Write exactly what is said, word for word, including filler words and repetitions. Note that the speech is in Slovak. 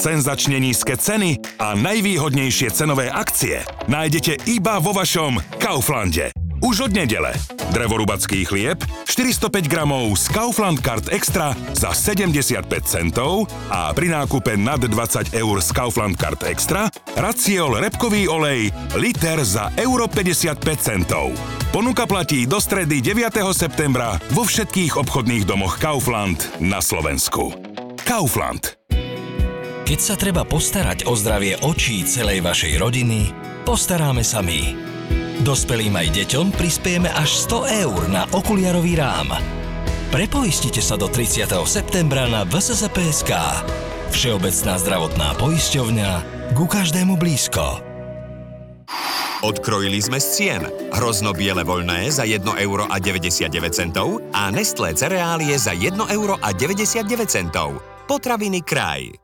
Senzačne nízke ceny a najvýhodnejšie cenové akcie nájdete iba vo vašom Kauflande. Už od nedele. Drevorúbacký chlieb štyristopäť gramov z Kaufland Card Extra za sedemdesiatpäť centov a pri nákupe nad dvadsať eur z Kaufland Card Extra Raciol repkový olej liter za euro päťdesiatpäť centov. Ponuka platí do stredy deviateho septembra vo všetkých obchodných domoch Kaufland na Slovensku. Kaufland. Keď sa treba postarať o zdravie očí celej vašej rodiny, postaráme sa my. Dospelým aj deťom prispiejeme až sto eur na okuliarový rám. Prepoistite sa do tridsiateho septembra na vé es zet pé bodka es ká. Všeobecná zdravotná poisťovňa ku každému blízko. Odkrojili sme z cien. Hrozno biele voľné za jedno euro a deväťdesiatdeväť centov a Nestlé cereálie za jedno euro a deväťdesiatdeväť centov. Potraviny Kraj.